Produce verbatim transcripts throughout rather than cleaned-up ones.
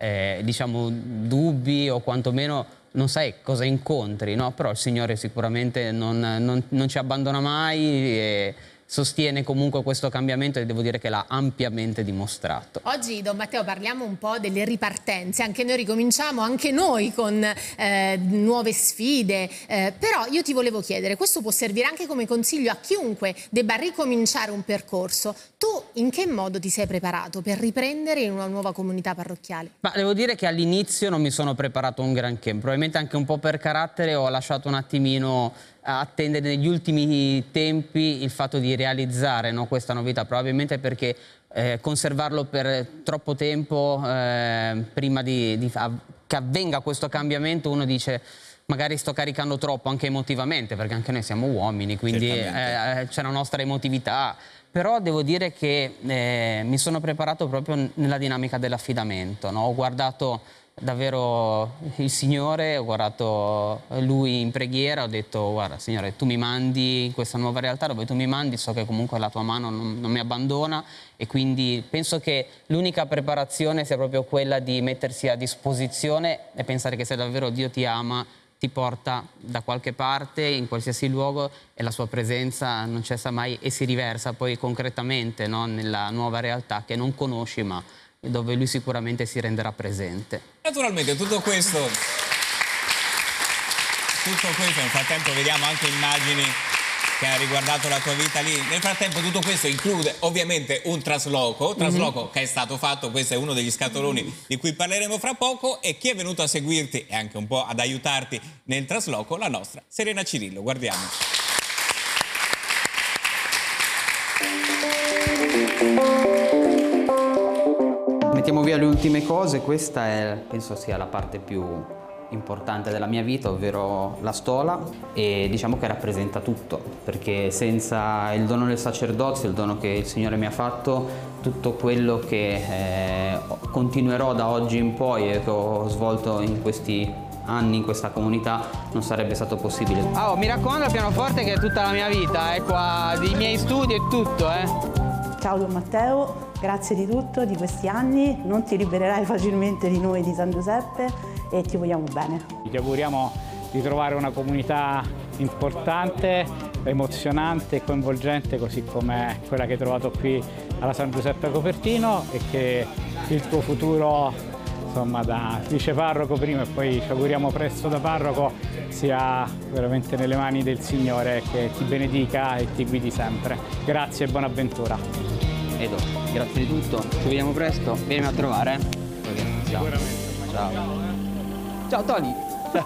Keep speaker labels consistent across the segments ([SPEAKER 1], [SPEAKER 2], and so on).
[SPEAKER 1] eh, diciamo, dubbi o quantomeno non sai cosa incontri, no? Però il Signore sicuramente non, non, non ci abbandona mai e sostiene comunque questo cambiamento e devo dire che l'ha ampiamente dimostrato.
[SPEAKER 2] Oggi, Don Matteo, parliamo un po' delle ripartenze, anche noi ricominciamo, anche noi con eh, nuove sfide, eh, però io ti volevo chiedere, questo può servire anche come consiglio a chiunque debba ricominciare un percorso. Tu in che modo ti sei preparato per riprendere in una nuova comunità parrocchiale?
[SPEAKER 1] Ma devo dire che all'inizio non mi sono preparato un granché, probabilmente anche un po' per carattere ho lasciato un attimino attendere negli ultimi tempi il fatto di realizzare, no, questa novità, probabilmente perché eh, conservarlo per troppo tempo eh, prima di, di che avvenga questo cambiamento, uno dice magari sto caricando troppo anche emotivamente, perché anche noi siamo uomini, quindi eh, c'è la nostra emotività. Però devo dire che eh, mi sono preparato proprio nella dinamica dell'affidamento, no? Ho guardato davvero il Signore, ho guardato Lui in preghiera, ho detto guarda Signore, tu mi mandi in questa nuova realtà dove tu mi mandi, so che comunque la tua mano non, non mi abbandona e quindi penso che l'unica preparazione sia proprio quella di mettersi a disposizione e pensare che se davvero Dio ti ama ti porta da qualche parte, in qualsiasi luogo, e la sua presenza non cessa mai e si riversa poi concretamente, no, nella nuova realtà che non conosci ma dove lui sicuramente si renderà presente.
[SPEAKER 3] Naturalmente tutto questo, tutto questo, nel frattempo vediamo anche immagini che ha riguardato la tua vita lì. Nel frattempo tutto questo include ovviamente un trasloco, trasloco mm-hmm. che è stato fatto, questo è uno degli scatoloni mm-hmm. di cui parleremo fra poco, e chi è venuto a seguirti e anche un po' ad aiutarti nel trasloco, la nostra Serena Cirillo. Guardiamo.
[SPEAKER 1] Mettiamo via le ultime cose, questa è, penso sia la parte più importante della mia vita, ovvero la stola, e diciamo che rappresenta tutto, perché senza il dono del sacerdozio, il dono che il Signore mi ha fatto, tutto quello che eh, continuerò da oggi in poi e che ho svolto in questi anni in questa comunità non sarebbe stato possibile. Oh, mi raccomando il pianoforte che è tutta la mia vita, è qua, dei miei studi e tutto, eh.
[SPEAKER 4] Ciao Don Matteo, grazie di tutto, di questi anni, non ti libererai facilmente di noi di San Giuseppe e ti vogliamo bene.
[SPEAKER 5] Ti auguriamo di trovare una comunità importante, emozionante e coinvolgente, così come quella che hai trovato qui alla San Giuseppe Copertino, e che il tuo futuro, insomma, da viceparroco prima e poi ci auguriamo presto da parroco, sia veramente nelle mani del Signore, che ti benedica e ti guidi sempre. Grazie e buona avventura.
[SPEAKER 1] Edo, grazie di tutto, ci vediamo presto, vienimi a trovare. Ciao. Ciao. Ciao Tony.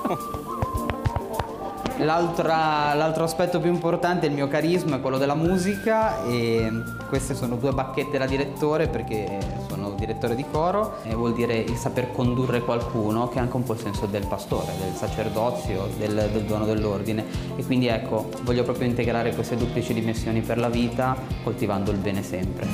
[SPEAKER 1] L'altro aspetto più importante è il mio carisma, quello della musica, e queste sono due bacchette da direttore perché sono direttore di coro, e vuol dire il saper condurre qualcuno, che è anche un po' il senso del pastore, del sacerdozio, del, del dono dell'ordine, e quindi ecco, voglio proprio integrare queste duplici dimensioni per la vita, coltivando il bene sempre.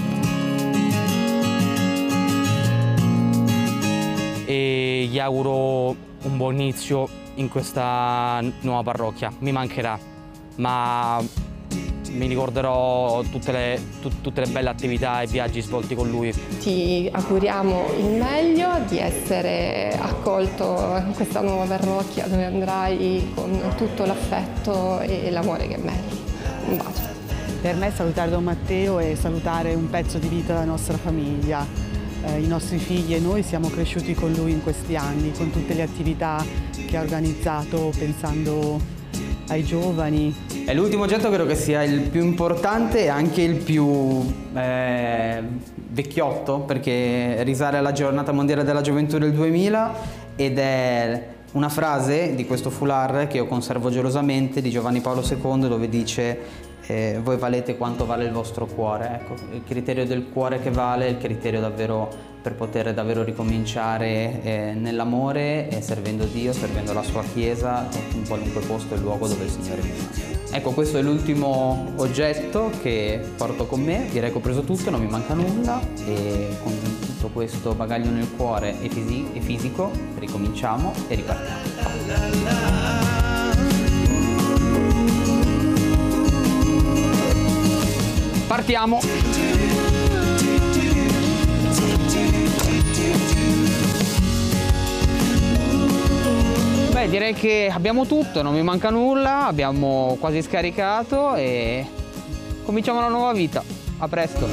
[SPEAKER 6] E gli auguro un buon inizio in questa nuova parrocchia. Mi mancherà, ma mi ricorderò tutte le, tut, tutte le belle attività e viaggi svolti con lui.
[SPEAKER 7] Ti auguriamo il meglio, di essere accolto in questa nuova parrocchia dove andrai con tutto l'affetto e l'amore che meriti. Un bacio.
[SPEAKER 4] Per me salutare Don Matteo è salutare un pezzo di vita della nostra famiglia. Eh, I nostri figli e noi siamo cresciuti con lui in questi anni, con tutte le attività che ha organizzato pensando ai giovani.
[SPEAKER 1] E l'ultimo oggetto credo che sia il più importante e anche il più eh, vecchiotto, perché risale alla giornata mondiale della gioventù del duemila, ed è una frase di questo foulard che io conservo gelosamente, di Giovanni Paolo secondo, dove dice Eh, voi valete quanto vale il vostro cuore. Ecco, il criterio del cuore che vale è il criterio davvero per poter davvero ricominciare eh, nell'amore, e servendo Dio, servendo la sua Chiesa, in qualunque posto e luogo dove il Signore mi manda. Ecco, questo è l'ultimo oggetto che porto con me, direi che ho preso tutto, non mi manca nulla, e con tutto questo bagaglio nel cuore e, fisi e fisico ricominciamo e ripartiamo. Partiamo! Beh, direi che abbiamo tutto, non mi manca nulla, abbiamo quasi scaricato e cominciamo una nuova vita. A presto.